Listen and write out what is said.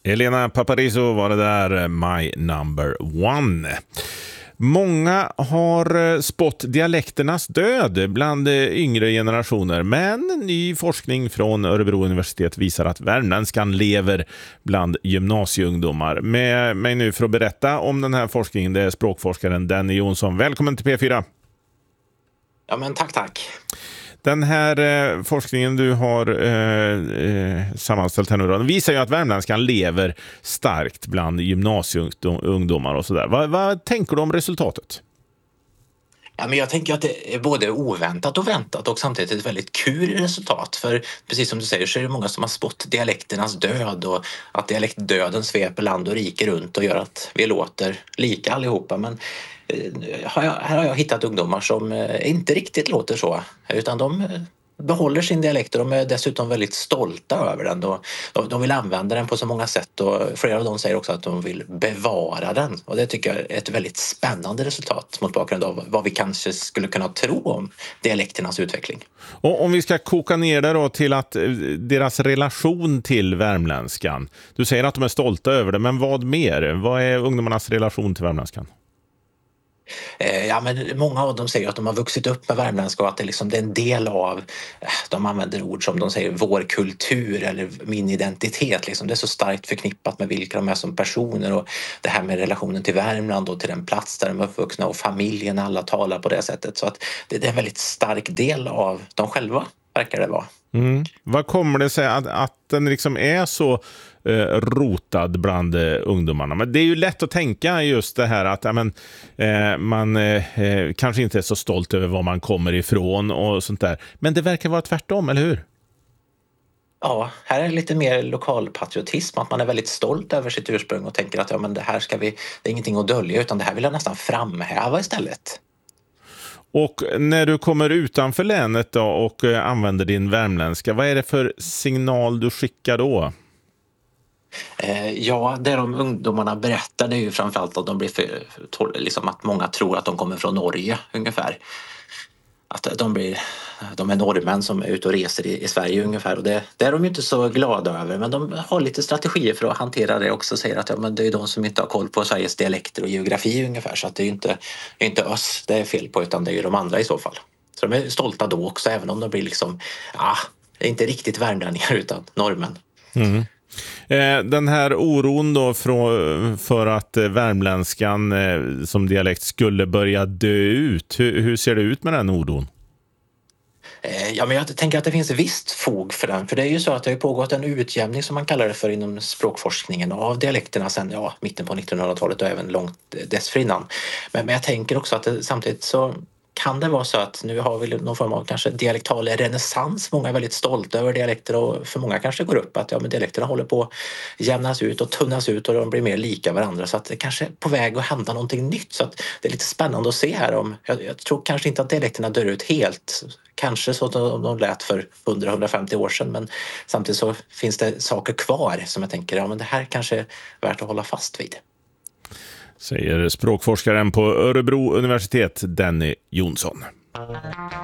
Elena Paparizou var det där, My Number One. Många har spått dialekternas död bland yngre generationer, men ny forskning från Örebro universitet visar att värmländskan lever bland gymnasieungdomar. Med mig nu för att berätta om den här forskningen, det är språkforskaren Danny Jonsson. Välkommen till P4. Ja, men tack. Den här forskningen du har sammanställt här nu då, visar ju att värmländskan lever starkt bland gymnasieungdomar och sådär. Vad tänker du om resultatet? Ja, men jag tänker att det är både oväntat och väntat och samtidigt ett väldigt kul resultat. För precis som du säger så är det många som har spått dialekternas död och att dialektdöden sveper land och rike runt och gör att vi låter lika allihopa. Men här har jag hittat ungdomar som inte riktigt låter så, utan de behåller sin dialekt och de är dessutom väldigt stolta över den. De vill använda den på så många sätt och flera av dem säger också att de vill bevara den. Och det tycker jag är ett väldigt spännande resultat mot bakgrund av vad vi kanske skulle kunna tro om dialekternas utveckling. Och om vi ska koka ner det då till att deras relation till värmländskan. Du säger att de är stolta över det, men vad mer? Vad är ungdomarnas relation till värmländskan? Ja, men många av dem säger att de har vuxit upp med värmländska och att det är en del av, de använder ord som de säger vår kultur eller min identitet. Det är så starkt förknippat med vilka de är som personer och det här med relationen till Värmland och till den plats där de är uppvuxna och familjen, alla talar på det sättet. Så att det är en väldigt stark del av dem själva, verkar det vara. Vad kommer det sig att den är så rotad bland ungdomarna? Men det är ju lätt att tänka just det här att man kanske inte är så stolt över var man kommer ifrån och sånt där. Men det verkar vara tvärtom, eller hur? Ja, här är det lite mer lokalpatriotism, att man är väldigt stolt över sitt ursprung och tänker att det här det är ingenting att dölja utan det här vill jag nästan framhäva istället. Och när du kommer utanför länet då och använder din värmländska, vad är det för signal du skickar då? Ja, det de ungdomarna berättar det är ju framförallt att de blir att många tror att de kommer från Norge ungefär. Att de är norrmän som är ute och reser i Sverige ungefär och det är de ju inte så glada över, men de har lite strategier för att hantera det också, säger att det är de som inte har koll på Sveriges dialekter och geografi ungefär, så att det är inte oss det är fel på utan det är ju de andra i så fall. Så de är stolta då också, även om de blir det är inte riktigt värmlänningar utan norrmän. Den här oron då för att värmländskan som dialekt skulle börja dö ut, hur ser det ut med den oron? Ja, men jag tänker att det finns visst fog för den, för det är ju så att det har pågått en utjämning som man kallar det för inom språkforskningen av dialekterna sedan mitten på 1900-talet och även långt dessförinnan. Men jag tänker också att samtidigt så kan det vara så att nu har vi någon form av kanske dialektal renässans. Många är väldigt stolta över dialekter och för många kanske går upp att men dialekterna håller på att jämnas ut och tunnas ut och de blir mer lika varandra, så att det kanske är på väg att hända någonting nytt. Så att det är lite spännande att se här. Jag tror kanske inte att dialekterna dör ut helt. Kanske så att de lät för 100-150 år sedan, men samtidigt så finns det saker kvar som jag tänker men det här kanske är värt att hålla fast vid. Säger språkforskaren på Örebro universitet Danny Jonsson.